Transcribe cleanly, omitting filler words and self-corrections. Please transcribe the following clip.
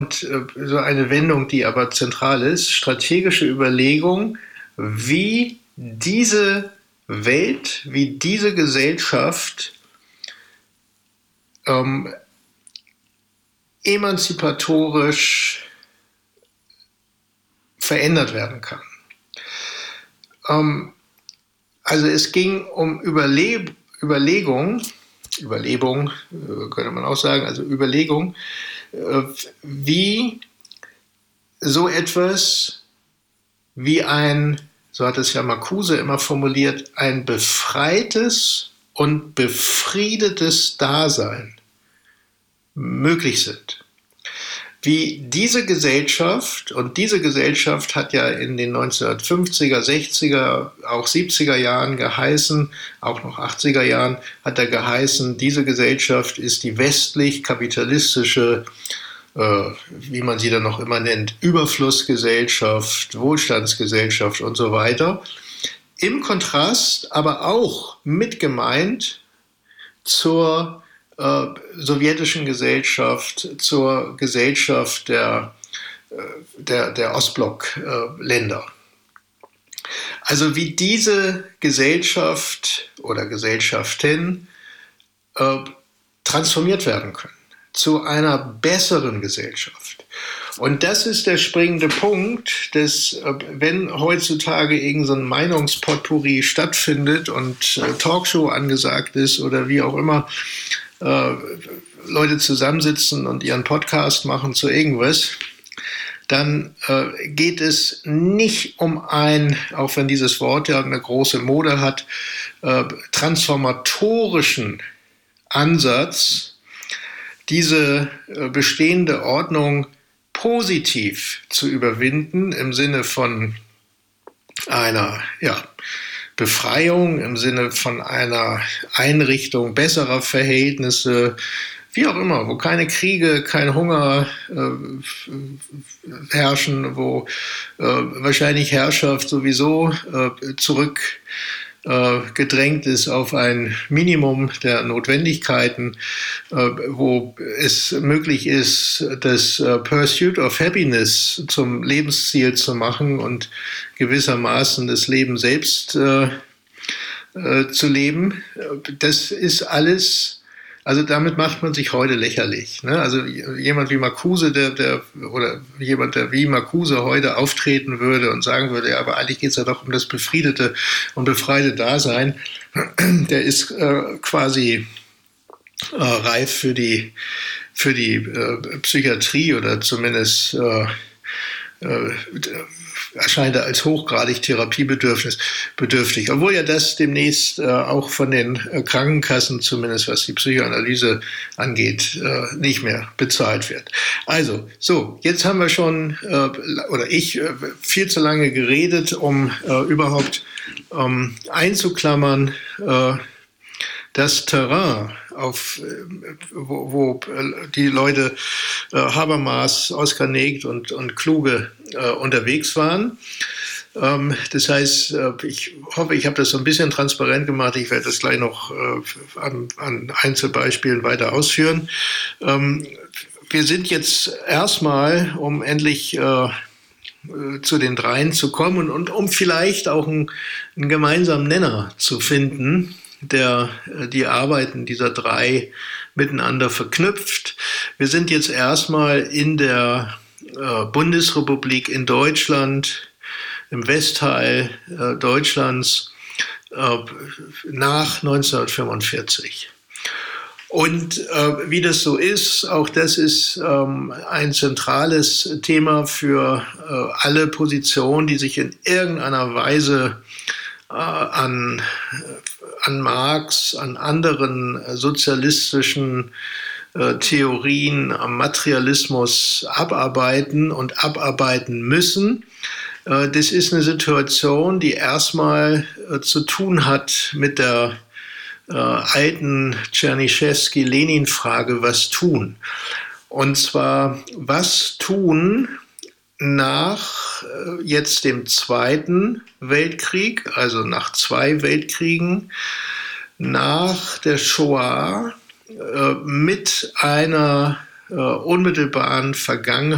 so eine Wendung, die aber zentral ist, strategische Überlegung, wie diese Welt, wie diese Gesellschaft emanzipatorisch verändert werden kann. Also es ging um Überlegung könnte man auch sagen, also Überlegung, wie so etwas wie ein, so hat es ja Marcuse immer formuliert, ein befreites und befriedetes Dasein möglich sind. Wie diese Gesellschaft, und diese Gesellschaft hat ja in den 1950er, 60er, auch 70er Jahren geheißen, auch noch 80er Jahren hat er geheißen, diese Gesellschaft ist die westlich-kapitalistische, wie man sie dann noch immer nennt, Überflussgesellschaft, Wohlstandsgesellschaft und so weiter. Im Kontrast aber auch mit gemeint zur sowjetischen Gesellschaft, zur Gesellschaft der Ostblock-Länder. Also wie diese Gesellschaft oder Gesellschaften transformiert werden können zu einer besseren Gesellschaft. Und das ist der springende Punkt, dass wenn heutzutage irgend so ein Meinungspotpourri stattfindet und Talkshow angesagt ist oder wie auch immer, Leute zusammensitzen und ihren Podcast machen zu irgendwas, dann geht es nicht um ein, auch wenn dieses Wort ja eine große Mode hat, transformatorischen Ansatz, diese bestehende Ordnung positiv zu überwinden, im Sinne von einer, Befreiung, im Sinne von einer Einrichtung besserer Verhältnisse, wie auch immer, wo keine Kriege, kein Hunger herrschen, wo wahrscheinlich Herrschaft sowieso zurückgedrängt ist auf ein Minimum der Notwendigkeiten, wo es möglich ist, das Pursuit of Happiness zum Lebensziel zu machen und gewissermaßen das Leben selbst zu leben. Das ist alles. Also damit macht man sich heute lächerlich. Ne? Also jemand wie Marcuse, der wie Marcuse heute auftreten würde und sagen würde, ja, aber eigentlich geht es ja doch um das befriedete und befreite Dasein, der ist quasi reif für die Psychiatrie oder zumindest erscheint er als hochgradig therapiebedürftig, obwohl ja das demnächst auch von den Krankenkassen, zumindest was die Psychoanalyse angeht, nicht mehr bezahlt wird. Also, so, jetzt haben wir schon, viel zu lange geredet, um überhaupt einzuklammern, das Terrain, wo die Leute Habermas, Oskar Negri und Kluge unterwegs waren. Das heißt, ich hoffe, ich habe das so ein bisschen transparent gemacht. Ich werde das gleich noch an Einzelbeispielen weiter ausführen. Wir sind jetzt erstmal, um endlich zu den dreien zu kommen und um vielleicht auch einen gemeinsamen Nenner zu finden, der die Arbeiten dieser drei miteinander verknüpft. Wir sind jetzt erstmal in der Bundesrepublik in Deutschland, im Westteil Deutschlands nach 1945. Und wie das so ist, auch das ist ein zentrales Thema für alle Positionen, die sich in irgendeiner Weise an Marx, an anderen sozialistischen Theorien am Materialismus abarbeiten und abarbeiten müssen. Das ist eine Situation, die erstmal zu tun hat mit der alten Tschernyschewski-Lenin-Frage, was tun? Und zwar, was tun nach jetzt dem Zweiten Weltkrieg, also nach 2 Weltkriegen, nach der Shoah, mit einer unmittelbaren Vergangenheit